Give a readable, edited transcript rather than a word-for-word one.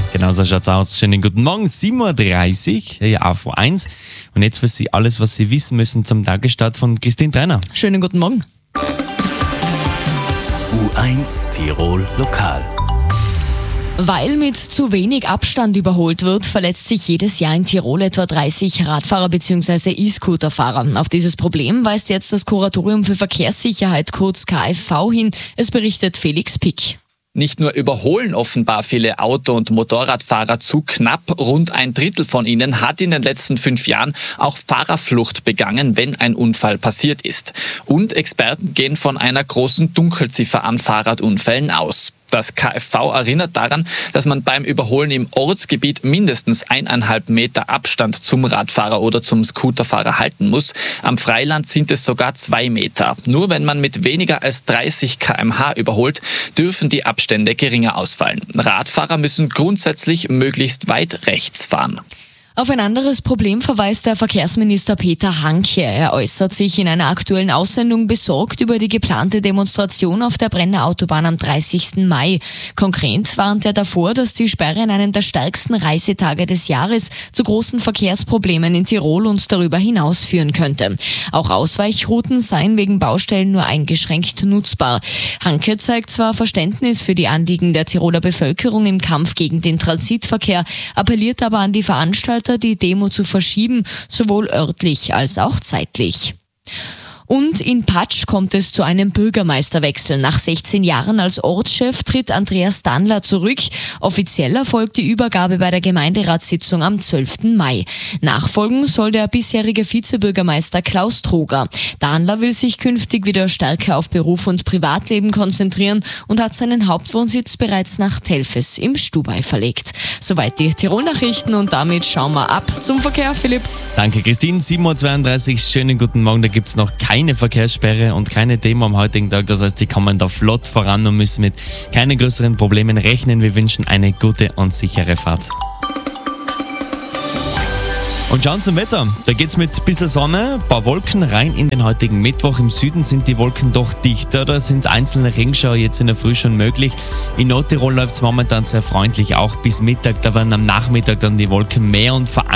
Genau so schaut's aus. Schönen guten Morgen, 7.30 Uhr, hier auf A1. Und jetzt für Sie alles, was Sie wissen müssen zum Tagesstart von Christine Trainer. Schönen guten Morgen. U1 Tirol Lokal. Weil mit zu wenig Abstand überholt wird, verletzt sich jedes Jahr in Tirol etwa 30 Radfahrer bzw. E-Scooter-Fahrer. Auf dieses Problem weist jetzt das Kuratorium für Verkehrssicherheit, kurz KfV, hin. Es berichtet Felix Pick. Nicht nur überholen offenbar viele Auto- und Motorradfahrer zu knapp, rund ein Drittel von ihnen hat in den letzten 5 Jahren auch Fahrerflucht begangen, wenn ein Unfall passiert ist. Und Experten gehen von einer großen Dunkelziffer an Fahrradunfällen aus. Das KfV erinnert daran, dass man beim Überholen im Ortsgebiet mindestens 1,5 Meter Abstand zum Radfahrer oder zum Scooterfahrer halten muss. Am Freiland sind es sogar 2 Meter. Nur wenn man mit weniger als 30 km/h überholt, dürfen die Abstände geringer ausfallen. Radfahrer müssen grundsätzlich möglichst weit rechts fahren. Auf ein anderes Problem verweist der Verkehrsminister Peter Hankje. Er äußert sich in einer aktuellen Aussendung besorgt über die geplante Demonstration auf der Brenner Autobahn am 30. Mai. Konkret warnt er davor, dass die Sperre an einem der stärksten Reisetage des Jahres zu großen Verkehrsproblemen in Tirol und darüber hinaus führen könnte. Auch Ausweichrouten seien wegen Baustellen nur eingeschränkt nutzbar. Hankje zeigt zwar Verständnis für die Anliegen der Tiroler Bevölkerung im Kampf gegen den Transitverkehr, appelliert aber an die Veranstalter, die Demo zu verschieben, sowohl örtlich als auch zeitlich. Und in Patsch kommt es zu einem Bürgermeisterwechsel. Nach 16 Jahren als Ortschef tritt Andreas Danler zurück. Offiziell erfolgt die Übergabe bei der Gemeinderatssitzung am 12. Mai. Nachfolgen soll der bisherige Vizebürgermeister Klaus Troger. Danler will sich künftig wieder stärker auf Beruf und Privatleben konzentrieren und hat seinen Hauptwohnsitz bereits nach Telfes im Stubai verlegt. Soweit die Tirol-Nachrichten und damit schauen wir ab zum Verkehr, Philipp. Danke, Christine. 7.32 Uhr, schönen guten Morgen. Da gibt's noch keine Verkehrsperre und keine Demo am heutigen Tag. Das heißt, die kommen da flott voran und müssen mit keinen größeren Problemen rechnen. Wir wünschen eine gute und sichere Fahrt. Und schauen zum Wetter. Da geht's mit ein bisschen Sonne, ein paar Wolken rein in den heutigen Mittwoch. Im Süden sind die Wolken doch dichter. Da sind einzelne Regenschauer jetzt in der Früh schon möglich. In Nordtirol läuft's momentan sehr freundlich, auch bis Mittag. Da werden am Nachmittag dann die Wolken mehr und vereinzelt